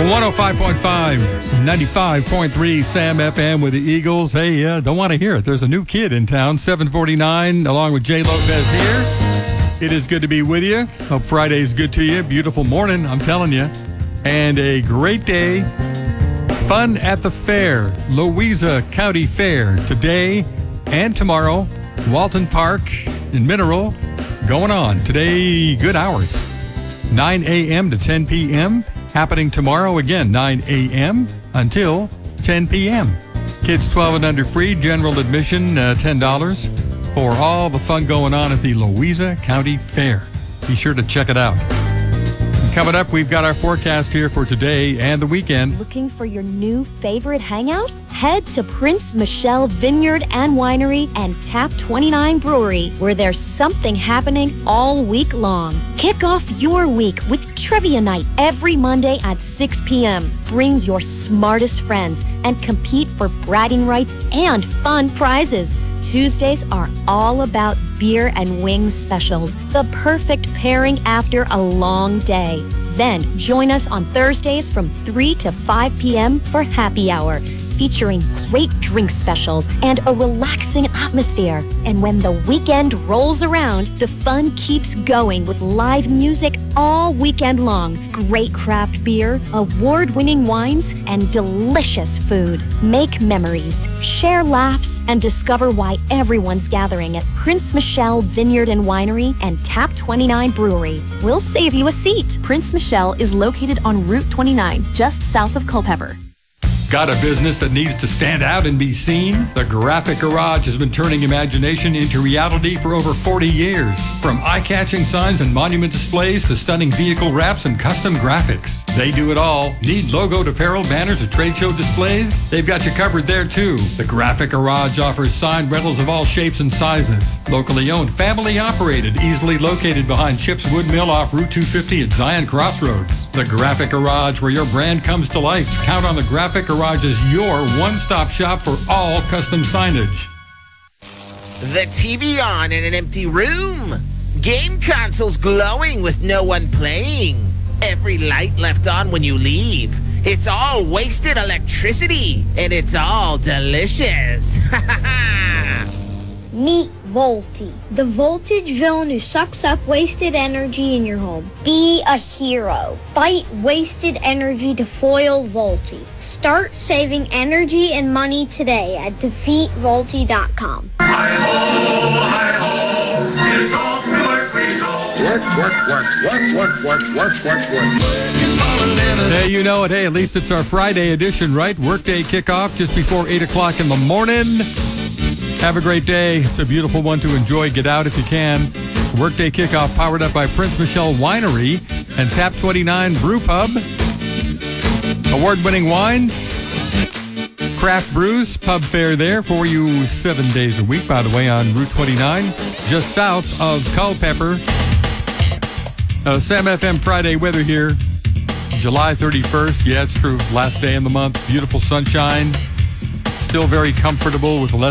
105.5, 95.3 Sam FM with the Eagles. Hey, don't want to hear it. There's a new kid in town, 749, along with Jay Lopez here. It is good to be with you. Hope Friday's good to you. Beautiful morning, I'm telling you. And a great day. Fun at the fair, Louisa County Fair, today and tomorrow. Walton Park in Mineral, going on. Today, good hours. 9 a.m. to 10 p.m. Happening tomorrow again, 9 a.m. until 10 p.m. Kids 12 and under free, general admission $10 for all the fun going on at the Louisa County Fair. Be sure to check it out. Coming up, we've got our forecast here for today and the weekend. Looking for your new favorite hangout? Head to Prince Michelle Vineyard and Winery and Tap 29 Brewery, where there's something happening all week long. Kick off your week with Trivia Night every Monday at 6 p.m. Bring your smartest friends and compete for bragging rights and fun prizes. Tuesdays are all about beer and wings specials, the perfect pairing after a long day. Then join us on Thursdays from 3 to 5 p.m. for happy hour, featuring great drink specials and a relaxing atmosphere. And when the weekend rolls around, the fun keeps going with live music all weekend long, great craft beer, award-winning wines, and delicious food. Make memories, share laughs, and discover why everyone's gathering at Prince Michelle Vineyard and Winery and Tap 29 Brewery. We'll save you a seat. Prince Michelle is located on Route 29, just south of Culpeper. Got a business that needs to stand out and be seen? The Graphic Garage has been turning imagination into reality for over 40 years. From eye-catching signs and monument displays to stunning vehicle wraps and custom graphics. They do it all. Need logoed apparel, banners, or trade show displays? They've got you covered there too. The Graphic Garage offers signed rentals of all shapes and sizes. Locally owned, family operated, easily located behind Chip's Wood Mill off Route 250 at Zion Crossroads. The Graphic Garage, where your brand comes to life. Count on the Graphic Garage is your one-stop shop for all custom signage. The TV on in an empty room. Game consoles glowing with no one playing. Every light left on when you leave. It's all wasted electricity, and it's all delicious. Meet Volti, the voltage villain who sucks up wasted energy in your home. Be a hero. Fight wasted energy to foil Volti. Start saving energy and money today at defeatvolti.com. Hey, you know it. Hey, at least it's our Friday edition, right? Workday kickoff just before 8 o'clock in the morning. Have a great day. It's a beautiful one to enjoy. Get out if you can. Workday kickoff powered up by Prince Michelle Winery and Tap 29 Brew Pub. Award-winning wines, craft brews, pub fare there for you 7 days a week, by the way, on Route 29, just south of Culpeper. Sam FM Friday weather here, July 31st. Yeah, it's true. Last day in the month. Beautiful sunshine. Still very comfortable with